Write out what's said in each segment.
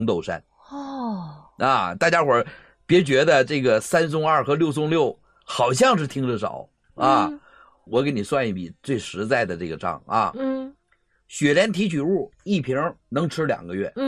红豆杉。 哦， 大家伙儿别觉得这个3松2和6松6好像是听着少啊，我给你算一笔最实在的这个账啊。雪莲提取物1瓶能吃2个月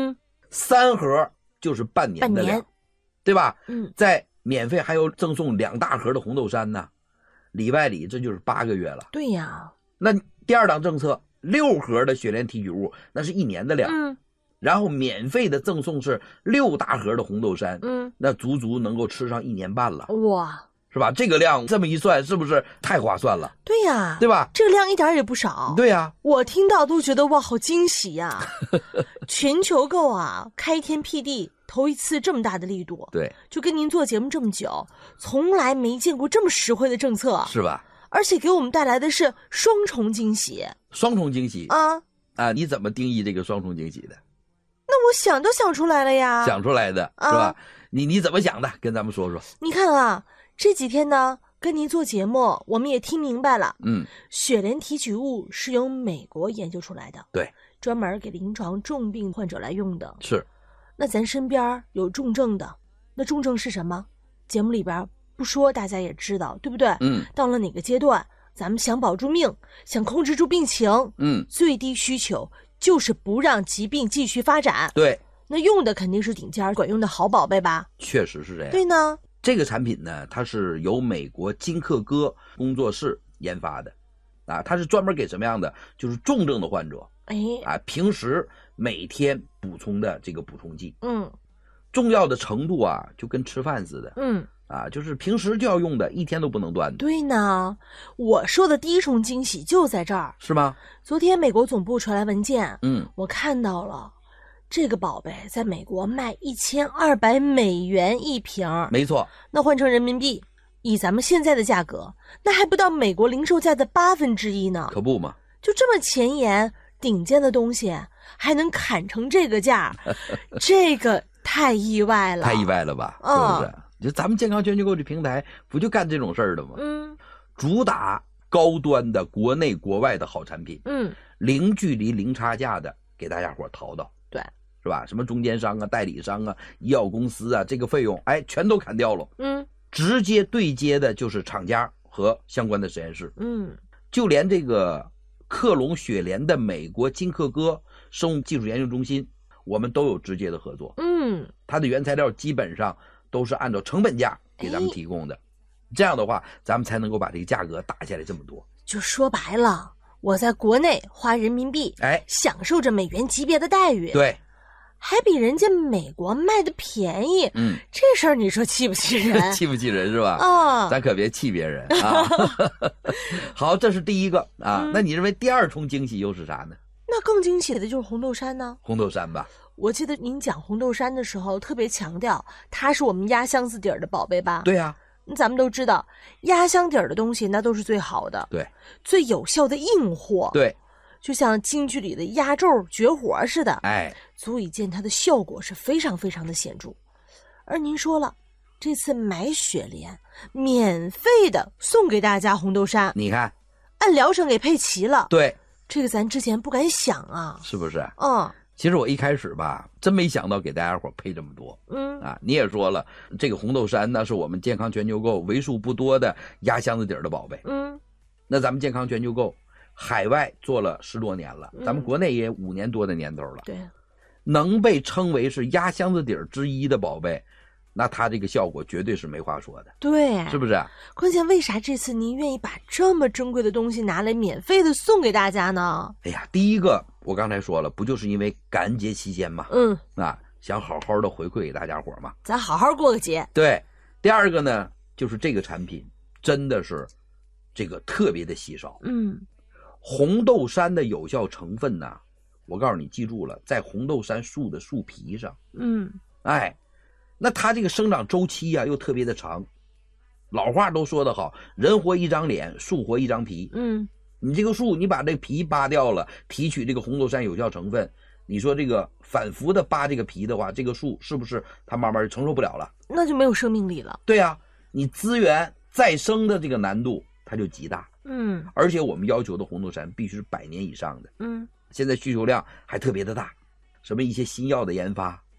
，3盒就是半年的量，对吧？再免费还有赠送2大盒的红豆杉呢，里外里这就是8个月了。 对呀。 那第二档政策，6盒的雪莲提取物那是1年的量，然后免费的赠送是6大盒的红豆杉，那足足能够吃上1年半了。 哇， 是吧？这个量这么一算，是不是太划算了？ 对呀， 对吧？ 这个量一点也不少。 对呀， 我听到都觉得哇，好惊喜呀！全球购啊，开天辟地，头一次这么大的力度。 对， 就跟您做节目这么久，从来没见过这么实惠的政策， 是吧？ 而且给我们带来的是双重惊喜。 双重惊喜啊！ 你怎么定义这个双重惊喜的？ 那我想都想出来了呀， 想出来的是吧？你怎么想的？跟咱们说说。 你看啊，这几天呢，跟您做节目，我们也听明白了。雪莲提取物是由美国研究出来的， 对， 专门给临床重病患者来用的。 是。 那咱身边有重症的，那重症是什么？节目里边不说，大家也知道，对不对？到了哪个阶段，咱们想保住命，想控制住病情，最低需求就是不让疾病继续发展。 对， 那用的肯定是顶尖管用的好宝贝吧？ 确实是这样。 对呢。 这个产品呢，它是由美国金克哥工作室研发的，它是专门给什么样的？就是重症的患者，平时每天补充的这个补充剂，重要的程度啊，就跟吃饭似的，就是平时就要用的，一天都不能断的。 对呢，我说的第一重惊喜就在这儿， 是吗？ 昨天美国总部传来文件，我看到了。这个宝贝在美国卖1200美元1瓶， 没错。 那换成人民币，以咱们现在的价格，那还不到美国零售价的1/8呢。 可不嘛？ 就这么前沿顶尖的东西，还能砍成这个价，这个太意外了。 太意外了吧？是不是？就咱们健康全球购这平台，不就干这种事儿的吗？主打高端的国内国外的好产品，零距离零差价的给大家伙淘到。 对。 是吧？什么中间商啊、代理商啊、医药公司啊，这个费用全都砍掉了。直接对接的就是厂家和相关的实验室。就连这个克隆雪莲的美国金克哥生物技术研究中心，我们都有直接的合作。它的原材料基本上都是按照成本价给咱们提供的。这样的话，咱们才能够把这个价格打下来这么多。 就说白了，我在国内花人民币，享受着美元级别的待遇。 对。 还比人家美国卖的便宜，这事儿你说气不气人？ 气不气人是吧？咱可别气别人啊。好，这是第一个啊。那你认为第二重惊喜又是啥呢？ 那更惊喜的就是红豆杉呢。 红豆杉吧， 我记得您讲红豆杉的时候特别强调，它是我们压箱子底儿的宝贝吧？ 对呀。 咱们都知道，压箱底儿的东西那都是最好的， 对， 最有效的硬货， 对。 就像京剧里的压轴绝活似的，足以见它的效果是非常非常的显著。而您说了，这次买雪莲免费的送给大家红豆杉， 你看， 按疗程给配齐了。 对， 这个咱之前不敢想啊， 是不是？其实我一开始吧，真没想到给大家伙配这么多。你也说了，这个红豆杉那是我们健康全球购为数不多的压箱子底儿的宝贝。那咱们健康全球购海外做了10多年了，咱们国内也5年多的年头了。 对， 能被称为是压箱子底儿之一的宝贝，那它这个效果绝对是没话说的。 对， 是不是？ 关键为啥这次您愿意把这么珍贵的东西拿来免费的送给大家呢？ 哎呀，第一个我刚才说了，不就是因为感恩节期间嘛，想好好的回馈给大家伙嘛， 咱好好过个节。 对，第二个呢，就是这个产品真的是这个特别的稀少。红豆杉的有效成分呢，我告诉你，记住了，在红豆杉树的树皮上。那它这个生长周期啊又特别的长。老话都说得好，人活一张脸，树活一张皮。你这个树，你把这皮扒掉了，提取这个红豆杉有效成分，你说这个反复的扒这个皮的话，这个树是不是它慢慢承受不了了？ 那就没有生命力了。 对啊，你资源再生的这个难度它就极大。而且我们要求的红豆杉必须是100年以上的。现在需求量还特别的大，什么一些新药的研发